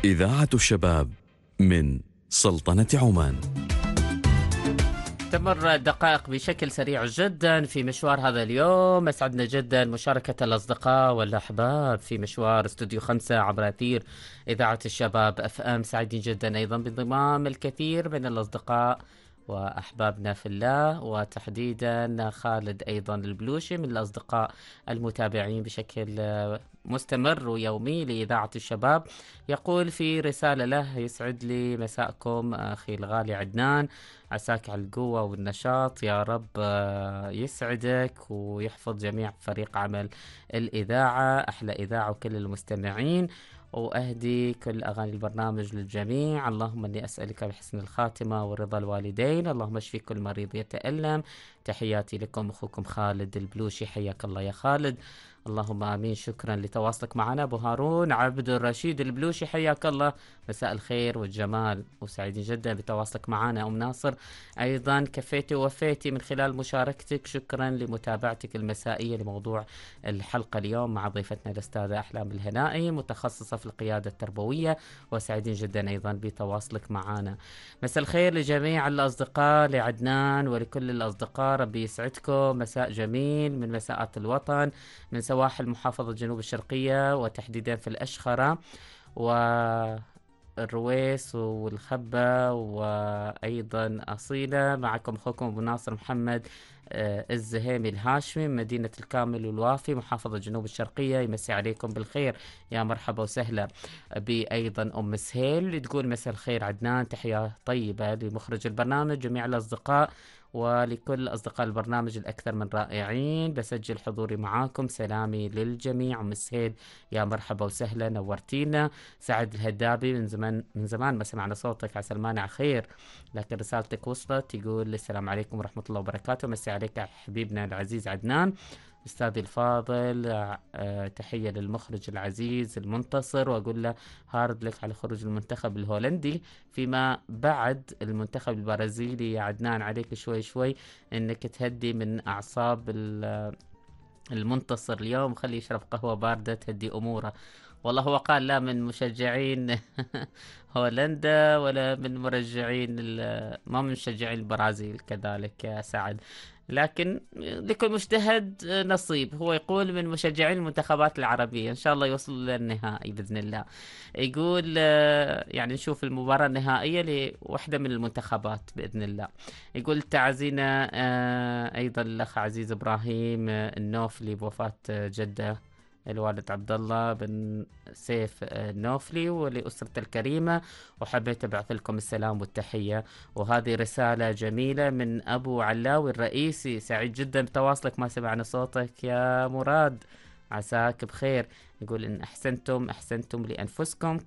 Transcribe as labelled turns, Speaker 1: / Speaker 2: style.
Speaker 1: إذاعة الشباب من سلطنة عمان.
Speaker 2: تمر الدقائق بشكل سريع جدا في مشوار هذا اليوم. أسعدنا جدا مشاركة الأصدقاء والأحباب في مشوار استوديو 5 عبر أثير إذاعة الشباب FM. سعيدين جدا أيضا بانضمام الكثير من الأصدقاء وأحبابنا في الله، وتحديدا خالد أيضا البلوشي من الأصدقاء المتابعين بشكل مستمر ويومي لإذاعة الشباب. يقول في رسالة له: يسعد لي مساءكم أخي الغالي عدنان، عساك على القوة والنشاط، يا رب يسعدك ويحفظ جميع فريق عمل الإذاعة، أحلى إذاعة وكل المستمعين، وأهدي كل أغاني البرنامج للجميع. اللهم أني أسألك بحسن الخاتمة ورضا الوالدين، اللهم اشفي كل مريض يتألم. تحياتي لكم أخوكم خالد البلوشي. حياك الله يا خالد. اللهم آمين. شكرا لتواصلك معنا. أبو هارون عبد الرشيد البلوشي، حياك الله، مساء الخير والجمال، وسعيدين جدا بتواصلك معنا. أم ناصر أيضا كفيتي ووفيتي من خلال مشاركتك، شكرا لمتابعتك المسائية لموضوع الحلقة اليوم مع ضيفتنا الأستاذة أحلام الهنائي، متخصصة في القيادة التربوية، وسعيدين جدا أيضا بتواصلك معنا. مساء الخير لجميع الأصدقاء، لعدنان ولكل الأصدقاء، ربي يسعدكم. مساء جميل من مساءات الوطن، من سواحل محافظة جنوب الشرقية وتحديدا في الأشخرة والرويس والخبة وأيضا أصيلة. معكم أخوكم أبو ناصر محمد الزهيمي الهاشمي من مدينة الكامل والوافي محافظة جنوب الشرقية. يمسي عليكم بالخير، يا مرحبا وسهلا. بأيضا أم سهيل تقول: مساء الخير عدنان، تحية طيبة لمخرج البرنامج، جميع الأصدقاء ولكل أصدقاء البرنامج الأكثر من رائعين، بسجل حضوري معاكم، سلامي للجميع. أم سهيل يا مرحبا وسهلا، نورتينا. سعد الهدابي من زمان ما سمعنا صوتك، عسى المانع خير، لكن رسالتك وصلت. يقول: السلام عليكم ورحمة الله وبركاته، مسي عليك حبيبنا العزيز عدنان أستاذي الفاضل. تحية للمخرج العزيز المنتصر، وأقول له هارد لك على خروج المنتخب الهولندي، فيما بعد المنتخب البرازيلي يا عدنان، عليك شوي شوي أنك تهدي من أعصاب المنتصر اليوم، خليه يشرب قهوة باردة تهدي أموره. والله هو قال لا من مشجعين هولندا ولا من ما من مشجعين البرازيل كذلك يا سعد، لكن لكل مجتهد نصيب. هو يقول من مشجعين المنتخبات العربية، إن شاء الله يوصلوا للنهائي بإذن الله. يقول يعني نشوف المباراة النهائية لوحدة من المنتخبات بإذن الله. يقول تعزينا أيضا الأخ عزيز إبراهيم النوفلي بوفاة جده الوالد عبد الله بن سيف النوفلي ولأسرته الكريمة، وحبيت أبعث لكم السلام والتحية. وهذه رسالة جميلة من أبو علاوي الرئيسي، سعيد جدا بتواصلك، ما سمعنا صوتك يا مراد، عساك بخير. يقول إن أحسنتم لأنفسكم